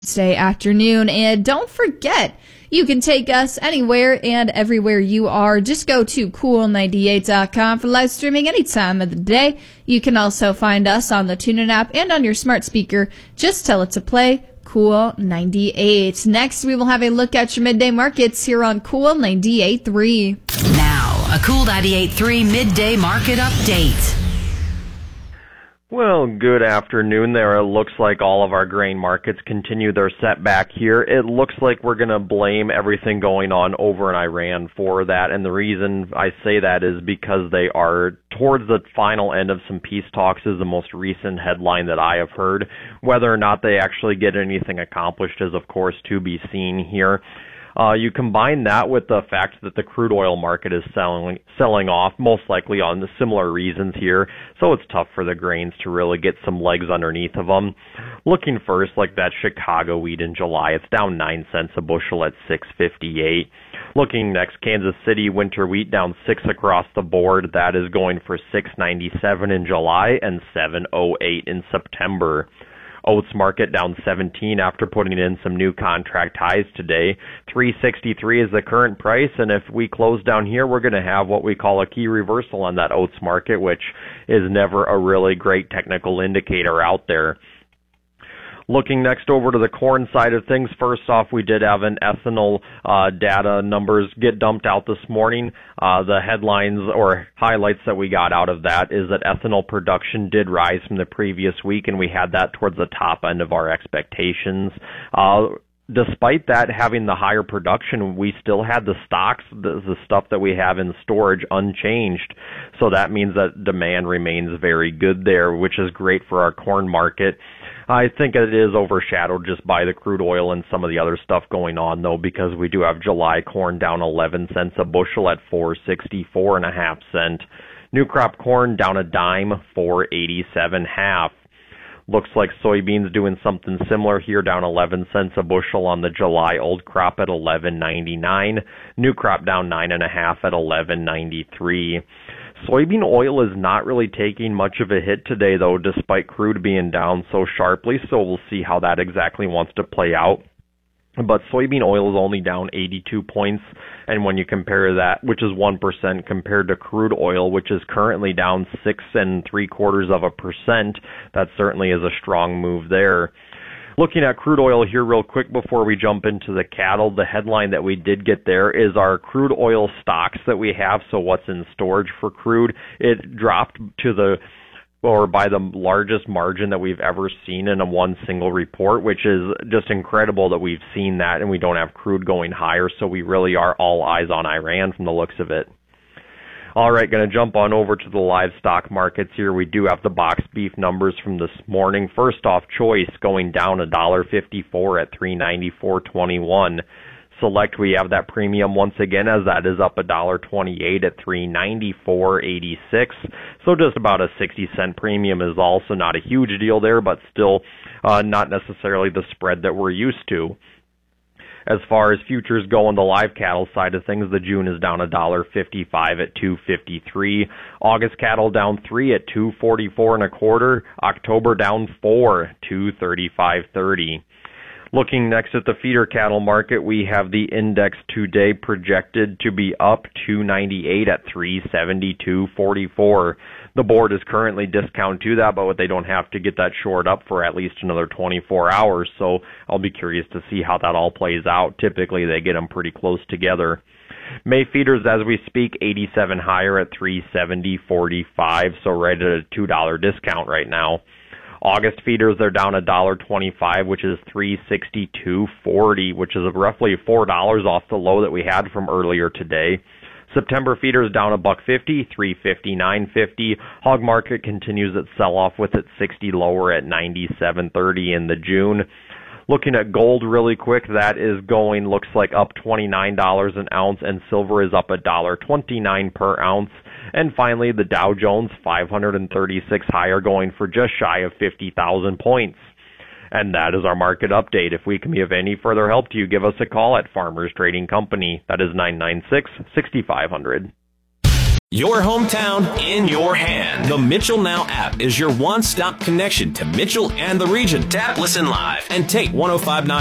Wednesday afternoon. And don't forget, you can take us anywhere and everywhere you are. Just go to cool98.com for live streaming any time of the day. You can also find us on the TuneIn app and on your smart speaker. Just tell it to play Cool 98. Next, we will have a look at your midday markets here on Cool 98.3. Now, a Cool 98.3 midday market update. Well, good afternoon there. It looks like all of our grain markets continue their setback here. It looks like we're going to blame everything going on over in Iran for that, and the reason I say that is because they are towards the final end of some peace talks is the most recent headline that I have heard. Whether or not they actually get anything accomplished is, of course, to be seen here. You combine that with the fact that the crude oil market is selling off, most likely on the similar reasons here, so it's tough for the grains to really get some legs underneath of them. Looking first, like that Chicago wheat in July, it's down 9 cents a bushel at $6.58. Looking next, Kansas City winter wheat down 6 across the board. That is going for $6.97 in July and $7.08 in September. Oats market down 17 after putting in some new contract highs today. $3.63 is the current price, and if we close down here, we're going to have what we call a key reversal on that oats market, which is never a really great technical indicator out there. Looking next over to the corn side of things, first off, we did have an ethanol data numbers get dumped out this morning. The headlines or highlights that we got out of that is that ethanol production did rise from the previous week, and we had that towards the top end of our expectations. Despite that having the higher production, we still had the stocks, the stuff that we have in storage, unchanged. So that means that demand remains very good there, which is great for our corn market. I think it is overshadowed just by the crude oil and some of the other stuff going on, though, because we do have July corn down 11 cents a bushel at $4.64.5. New crop corn down a dime, $4.87.5. Looks like soybeans doing something similar here, down 11 cents a bushel on the July old crop at $11.99. New crop down 9.5 at $11.93. Soybean oil is not really taking much of a hit today, though, despite crude being down so sharply, so we'll see how that exactly wants to play out. But soybean oil is only down 82 points, and when you compare that, which is 1%, compared to crude oil, which is currently down 6.75%, that certainly is a strong move there. Looking at crude oil here real quick before we jump into the cattle, the headline that we did get there is our crude oil stocks that we have, so what's in storage for crude. It dropped to by the largest margin that we've ever seen in one single report, which is just incredible that we've seen that and we don't have crude going higher, so we really are all eyes on Iran from the looks of it. All right, going to jump on over to the livestock markets here. We do have the box beef numbers from this morning. First off, choice going down $1.54 at $394.21. Select, we have that premium once again, as that is up $1.28 at $394.86. So just about a 60-cent premium is also not a huge deal there, but still not necessarily the spread that we're used to. As far as futures go on the live cattle side of things, the June is down $1.55 at $2.53. August cattle down 3 at $2.44.25. October down 4, $2.35.30. Looking next at the feeder cattle market, we have the index today projected to be up $2.98 at $372.44. The board is currently discounted to that, but they don't have to get that shored up for at least another 24 hours, so I'll be curious to see how that all plays out. Typically, they get them pretty close together. May feeders, as we speak, 87 higher at $370.45, so right at a $2 discount right now. August feeders, they're down $1.25, which is $362.40, which is roughly $4 off the low that we had from earlier today. September feeders down $1.50, $359.50. Hog market continues its sell-off with its 60 lower at $97.30 in the June. Looking at gold really quick, that is going, looks like up $29 an ounce, and silver is up $1.29 per ounce. And finally, the Dow Jones 536 higher, going for just shy of 50,000 points. And that is our market update. If we can be of any further help to you, give us a call at Farmers Trading Company. That is 996-6500. Your hometown in your hand. The Mitchell Now app is your one-stop connection to Mitchell and the region. Tap Listen Live and take 105.9